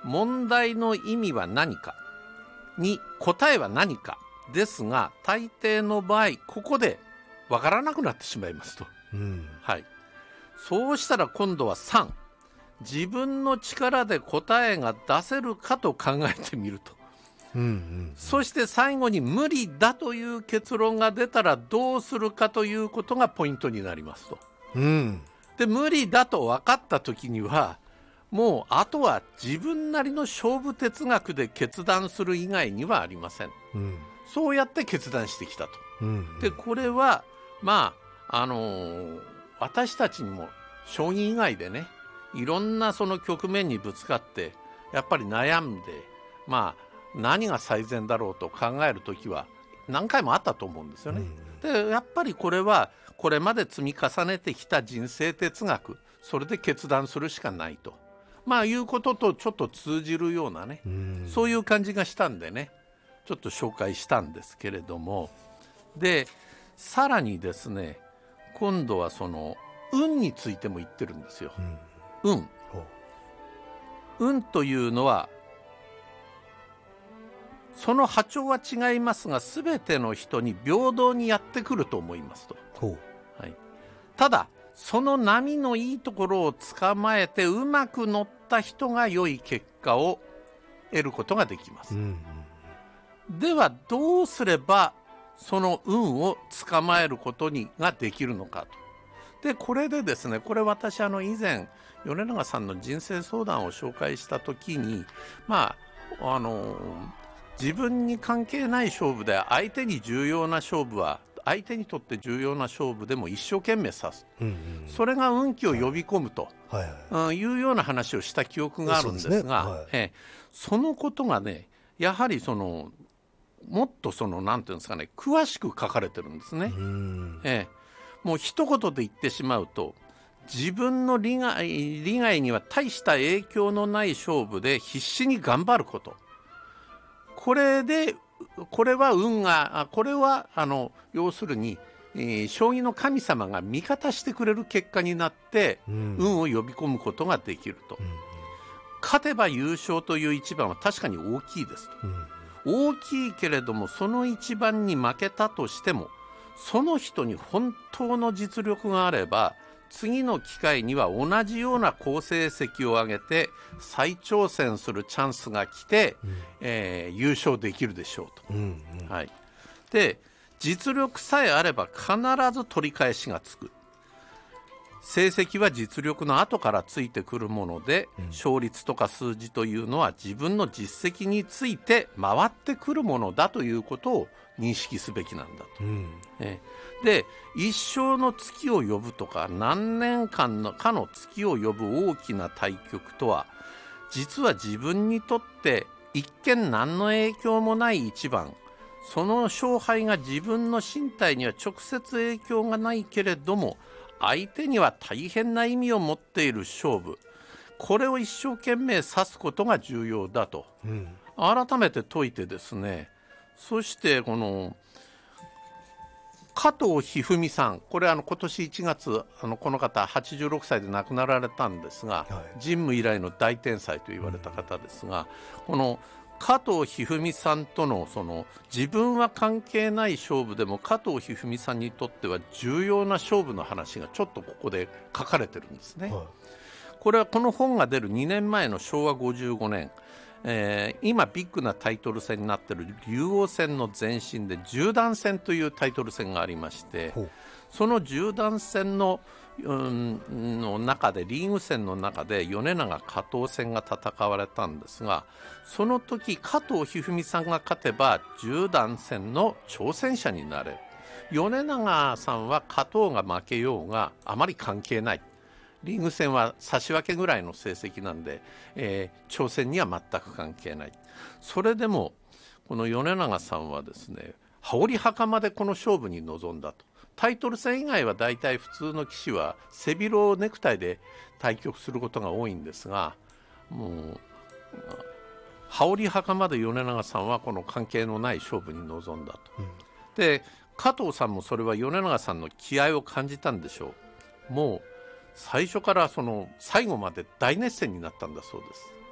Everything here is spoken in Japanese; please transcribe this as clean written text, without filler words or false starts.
問題の意味は何か、2、答えは何かですが、大抵の場合ここでわからなくなってしまいますと、はい、そうしたら今度は3、自分の力で答えが出せるかと考えてみると、そして最後に無理だという結論が出たらどうするかということがポイントになりますと、で無理だと分かった時にはもうあとは自分なりの勝負哲学で決断する以外にはありません、そうやって決断してきたと、でこれはまあ私たちにも将棋以外でね、いろんなその局面にぶつかってやっぱり悩んで、まあ何が最善だろうと考える時は何回もあったと思うんですよね、でやっぱりこれはこれまで積み重ねてきた人生哲学、それで決断するしかないと、まあいうこととちょっと通じるようなね、そういう感じがしたんでね、ちょっと紹介したんですけれども、でさらにですね、今度はその運についても言ってるんですよ、運というのはその波長は違いますが全ての人に平等にやってくると思いますと、はい、ただその波のいいところを捕まえてうまく乗った人が良い結果を得ることができます、ではどうすればその運を捕まえることができるのかと。でこれでですね、これ私以前米長さんの人生相談を紹介した時に、まあ自分に関係ない勝負で相手に重要な勝負は相手にとって重要な勝負でも一生懸命指す、それが運気を呼び込むと、いうような話をした記憶があるんですが、そのことがねやはりもっとなんていうんですかね、詳しく書かれてるんですね、もう一言で言ってしまうと、自分の利害には大した影響のない勝負で必死に頑張ること、これは運が、これは要するに、将棋の神様が味方してくれる結果になって、運を呼び込むことができると、勝てば優勝という一番は確かに大きいですと、大きいけれどもその一番に負けたとしてもその人に本当の実力があれば次の機会には同じような好成績を上げて再挑戦するチャンスが来て、優勝できるでしょうと、はい、で実力さえあれば必ず取り返しがつく、成績は実力の後からついてくるもので、勝率とか数字というのは自分の実績について回ってくるものだということを認識すべきなんだと、で一生の月を呼ぶとか何年間のかの月を呼ぶ大きな対局とは実は自分にとって一見何の影響もない一番、その勝敗が自分の身体には直接影響がないけれども相手には大変な意味を持っている勝負、これを一生懸命指すことが重要だと、改めて説いてですね、そしてこの加藤一二三さん、これ今年1月この方86歳で亡くなられたんですが、神武以来の大天才と言われた方ですが、この加藤一二三さんとの自分は関係ない勝負でも加藤一二三さんにとっては重要な勝負の話がちょっとここで書かれてるんですね、これはこの本が出る2年前の昭和55年、今ビッグなタイトル戦になっている竜王戦の前身で十段戦というタイトル戦がありまして、その十段戦の中でリーグ戦の中で米長加藤戦が戦われたんですが、その時加藤一二三さんが勝てば十段戦の挑戦者になれる、米長さんは加藤が負けようがあまり関係ない、リーグ戦は差し分けぐらいの成績なんで、挑戦には全く関係ない。それでもこの米長さんはですね、羽織袴でこの勝負に臨んだと。タイトル戦以外はだいたい普通の棋士は背広ネクタイで対局することが多いんですが、もう羽織袴で米長さんはこの関係のない勝負に臨んだと、で加藤さんもそれは米長さんの気合を感じたんでしょう。もう最初から最後まで大熱戦になったんだそうです。